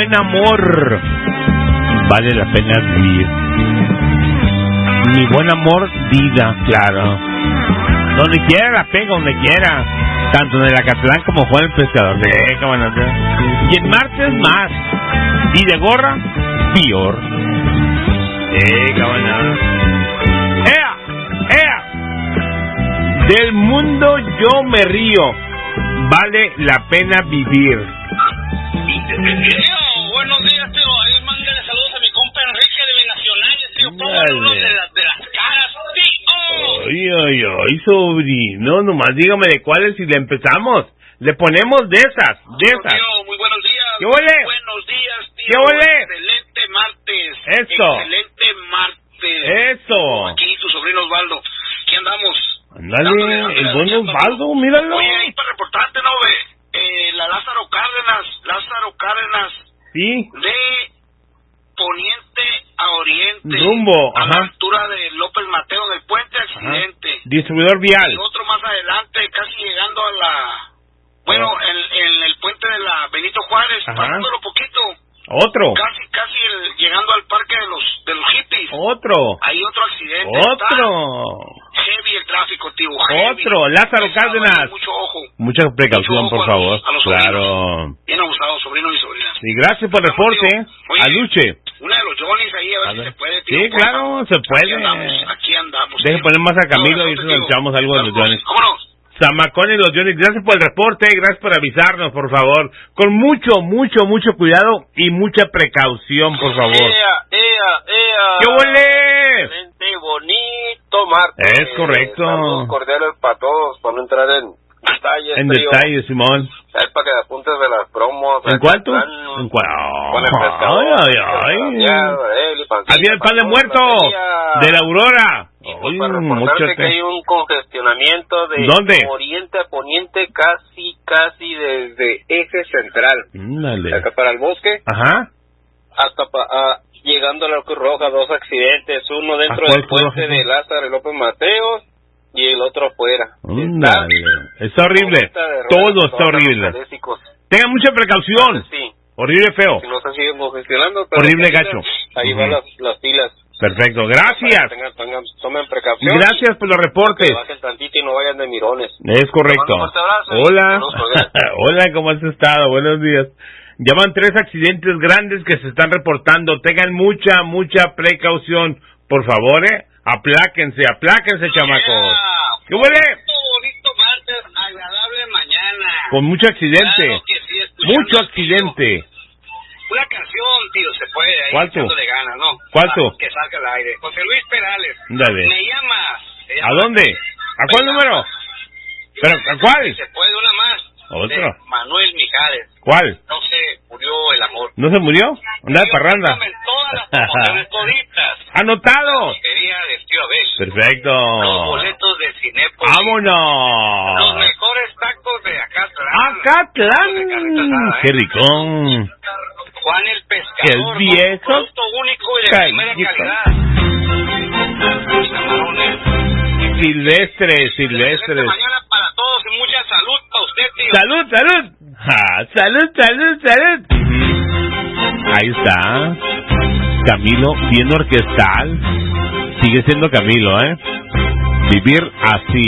buen amor vale la pena vivir. Mi buen amor, vida, claro. Donde quiera la pega, donde quiera. Tanto en el Acatlán como Juan el Pescador. Cómo no. Y en martes más. Y de gorra, peor. Cómo no. ¡Ea! Del mundo yo me río. Vale la pena vivir. Buenos días, tío. Ahí mándale saludos a mi compa Enrique de Binacionales, tío. Póngale uno de las caras, tío. Ay, sobrino. Nomás dígame de cuáles y le empezamos. Le ponemos de esas. Tío, muy buenos días. ¿Qué huele? Buenos días, tío. ¿Qué huele? Excelente martes. Eso. Excelente martes. Eso. Aquí tu sobrino Osvaldo. ¿Qué andamos? Ándale, el buen Osvaldo, míralo. Oye, ahí para reportarte, ¿no, ve? La Lázaro Cárdenas. Sí. De poniente a oriente. Rumbo, a ajá. la altura de López Mateo del puente, accidente. Ajá. Distribuidor vial. Y otro más adelante, casi llegando a la... Bueno, en el puente de la Benito Juárez, ajá. pasándolo poquito. Otro. Casi llegando al parque de los hippies. Otro. Hay otro accidente. Otro. Está heavy el tráfico, tío. Otro. Lázaro Cárdenas. Mucho ojo. Mucha precaución, Mucho ojo por favor. a los claro. Bien abusados, sobrinos y sobrinas. Y gracias por el reporte. Oye, Aluche. Una de los Johnny's ahí, a ver si se puede, tío. Sí, claro, se puede. Aquí andamos. Deje poner más a Camilo y nos echamos algo de los Johnny's. Vámonos. Zamacón y los Johnny's, gracias por el reporte, gracias por avisarnos, por favor. Con mucho cuidado y mucha precaución, por favor. ¿Qué huele? Excelente, bonito martes. Es correcto. Saludos cordiales para todos, para no entrar en detalles. En detalles, Simón. Es para que apuntes de las promos. ¿En cuál tú? ¿En cuál? Con el pescador. Había el pan de muerto de la Aurora. Pues para reportarte que hay un congestionamiento de ¿dónde? oriente a poniente casi desde eje central. Dale. Acá para el bosque. Ajá. Hasta llegando a la Cruz Roja, 2 accidentes, uno dentro del puente de Lázaro y López Mateos y el otro afuera. Está horrible, todo está horrible. Tengan mucha precaución. Sí. Horrible, feo. Si no se siguen congestionando, horrible, gacho. Ahí van las pilas. Perfecto, gracias. Tomen precaución. Gracias por los reportes. Que bajen tantito y no vayan de mirones. Es correcto. Hola. Hola, ¿cómo has estado? Buenos días. Ya van 3 accidentes grandes que se están reportando. Tengan mucha precaución. Por favor, apláquense, chamacos. ¿Qué huele? Bonito martes, agradable mañana. Con mucho accidente. Claro que sí, mucho accidente. Una canción, tío, se puede ahí. ¿Cuál tú? Ganas, ¿no? ¿Cuál tú? Que salga al aire. José Luis Perales. Dale. Me llamas. ¿A dónde? ¿A cuál número? ¿Pero a cuál? Se puede una más. ¿Otro? Manuel Mijares. ¿Cuál? No se murió el amor. ¿No se murió? Anda de parranda. Todas las promociones toditas. ¡Anotado! Sería de Tío Abel. Perfecto. Los boletos de Cinépolis. ¡Vámonos! Los mejores tacos de Acatlán. ¡Acatlán! ¡Qué ricón! Juan el Pescador. ¡Qué viejo! Producto único y de primera calidad. Silvestres. Mañana para todos y mucha salud para usted, tío. ¡Salud! Ahí está. Camilo, bien orquestal. Sigue siendo Camilo, Vivir así.